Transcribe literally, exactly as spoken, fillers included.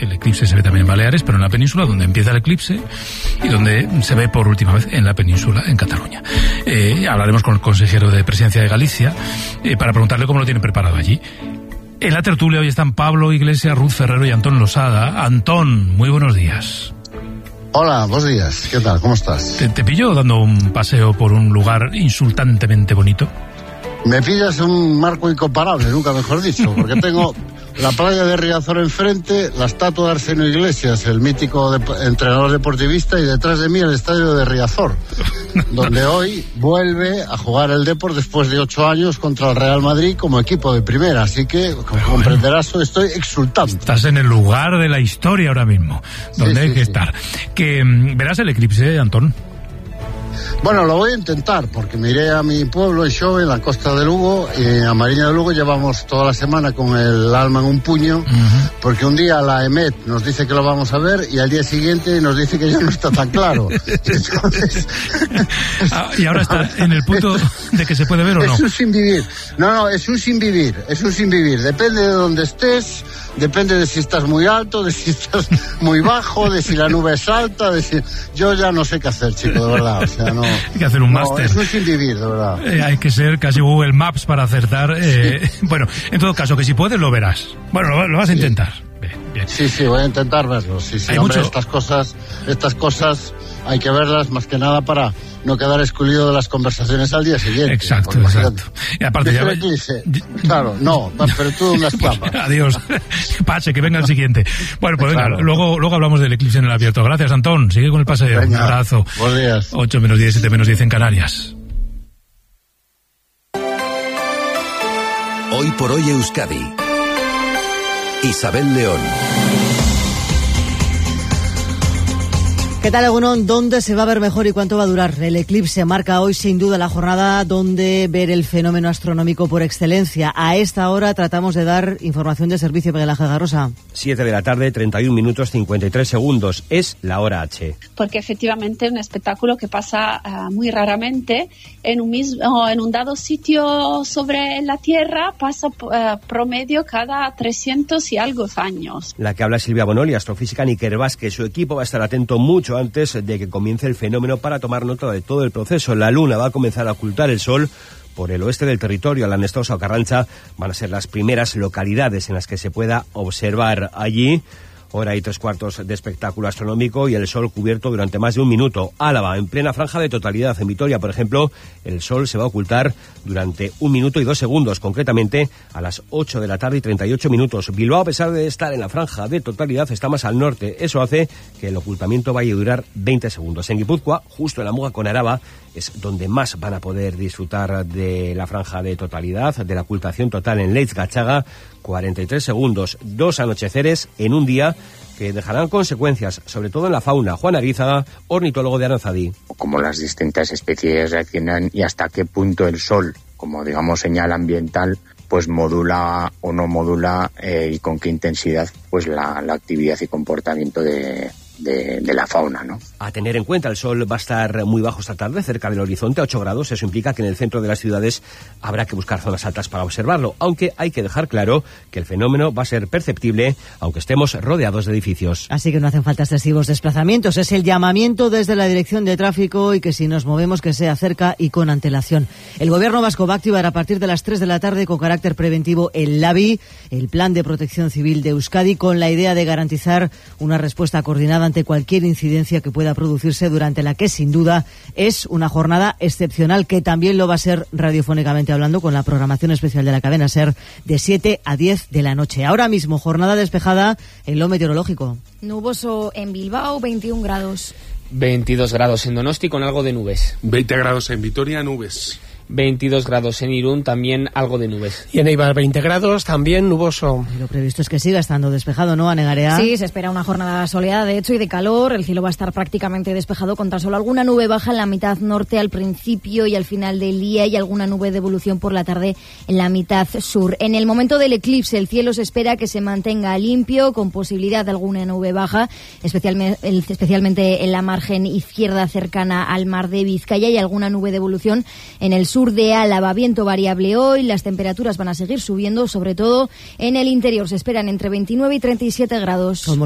que el eclipse se ve también en Baleares, pero en la península, donde empieza el eclipse y donde se ve por última vez en la península, en Cataluña. Eh, hablaremos con el consejero de Presidencia de Galicia eh, para preguntarle cómo lo tienen preparado allí. En la tertulia hoy están Pablo Iglesias, Ruth Ferrero y Antón Losada. Antón, muy buenos días. Hola, buenos días. ¿Qué tal? ¿Cómo estás? ¿Te, te pillo dando un paseo por un lugar insultantemente bonito? Me pillas un marco incomparable, nunca mejor dicho, porque tengo la playa de Riazor enfrente, la estatua de Arseno Iglesias, el mítico de, entrenador deportivista, y detrás de mí el estadio de Riazor, donde hoy vuelve a jugar el Depor después de ocho años contra el Real Madrid como equipo de primera, así que, como bueno, comprenderás, estoy exultante. Estás en el lugar de la historia ahora mismo, donde sí, hay sí, que sí. estar. Que verás el eclipse, Antón. Bueno, lo voy a intentar, porque me iré a mi pueblo, en Xove, en la costa de Lugo, y a Mariña de Lugo llevamos toda la semana con el alma en un puño, uh-huh. porque un día la EMET nos dice que lo vamos a ver, y al día siguiente nos dice que ya no está tan claro. Entonces, ah, y ahora está en el punto de que se puede ver o no. Es un sin vivir. No, no, es un sin vivir, es un sin vivir. Depende de dónde estés, depende de si estás muy alto, de si estás muy bajo, de si la nube es alta, de si... Yo ya no sé qué hacer, chico, de verdad, o sea, no... Hay que hacer un no, máster. Es un sin vivir, de verdad. Eh, hay que ser casi Google Maps para acertar. Eh, sí. Bueno, en todo caso, que si puedes lo verás. Bueno, lo, lo vas a sí. intentar. Bien, bien. Sí, sí, voy a intentar verlo. Sí, sí, hay hombre, mucho... estas cosas, estas cosas hay que verlas más que nada para no quedar excluido de las conversaciones al día siguiente. Exacto, exacto. Y aparte ya... Eclipse, claro, no, pero tú una esclapa. Pues, adiós. Pase, que venga el siguiente. Bueno, pues venga, claro. luego, luego hablamos del eclipse en el abierto. Gracias, Antón. Sigue con el paseo. Venga, un abrazo. Buenos días. ocho menos diez, siete menos diez en Canarias. Hoy por hoy Euskadi. Isabel León. ¿Qué tal, Egunon? ¿Dónde se va a ver mejor y cuánto va a durar? El eclipse marca hoy sin duda la jornada donde ver el fenómeno astronómico por excelencia. A esta hora tratamos de dar información de servicio, Miguel Ángel Garrosa. siete de la tarde, treinta y un minutos, cincuenta y tres segundos. Es la hora H. Porque efectivamente es un espectáculo que pasa uh, muy raramente en un mismo, en un dado sitio sobre la Tierra, pasa uh, promedio cada trescientos y algo años. La que habla Silvia Bonoli, astrofísica Níker Vázquez. Su equipo va a estar atento mucho antes de que comience el fenómeno para tomar nota de todo el proceso. La Luna va a comenzar a ocultar el Sol por el oeste del territorio. La Nestosa o Carrancha van a ser las primeras localidades en las que se pueda observar allí. Hora y tres cuartos de espectáculo astronómico y el sol cubierto durante más de un minuto. Álava, en plena franja de totalidad. En Vitoria, por ejemplo, el sol se va a ocultar durante un minuto y dos segundos, concretamente a las ocho de la tarde y treinta y ocho minutos. Bilbao, a pesar de estar en la franja de totalidad, está más al norte. Eso hace que el ocultamiento vaya a durar veinte segundos. En Guipúzcoa, justo en la muga con Araba, es donde más van a poder disfrutar de la franja de totalidad, de la ocultación total en Leitz Gachaga, cuarenta y tres segundos, dos anocheceres en un día que dejarán consecuencias, sobre todo en la fauna. Juan Arízaga, ornitólogo de Aranzadí. Cómo las distintas especies reaccionan y hasta qué punto el sol, como digamos señal ambiental, pues modula o no modula eh, y con qué intensidad pues la, la actividad y comportamiento de... De, de la fauna, ¿no? A tener en cuenta, el sol va a estar muy bajo esta tarde, cerca del horizonte, a ocho grados. Eso implica que en el centro de las ciudades habrá que buscar zonas altas para observarlo, aunque hay que dejar claro que el fenómeno va a ser perceptible aunque estemos rodeados de edificios. Así que no hacen falta excesivos desplazamientos. Es el llamamiento desde la Dirección de Tráfico y que si nos movemos que sea cerca y con antelación. El Gobierno vasco va a activar a partir de las tres de la tarde con carácter preventivo el LABI, el Plan de Protección Civil de Euskadi, con la idea de garantizar una respuesta coordinada ante cualquier incidencia que pueda producirse durante la que sin duda es una jornada excepcional, que también lo va a ser radiofónicamente hablando con la programación especial de la cadena SER de siete a diez de la noche. Ahora mismo jornada despejada en lo meteorológico. Nuboso en Bilbao, veintiún grados. veintidós grados en Donosti con algo de nubes. veinte grados en Vitoria, nubes. veintidós grados en Irún, también algo de nubes. Y en Eibar, veinte grados, también nuboso. Y lo previsto es que siga estando despejado, ¿no, Anegarea? Sí, se espera una jornada soleada, de hecho, y de calor. El cielo va a estar prácticamente despejado con tan solo alguna nube baja en la mitad norte al principio y al final del día y alguna nube de evolución por la tarde en la mitad sur. En el momento del eclipse, el cielo se espera que se mantenga limpio, con posibilidad de alguna nube baja, especialmente, especialmente en la margen izquierda cercana al mar de Vizcaya, y alguna nube de evolución en el sur de Álava. Viento variable hoy, las temperaturas van a seguir subiendo, sobre todo en el interior. Se esperan entre veintinueve y treinta y siete grados.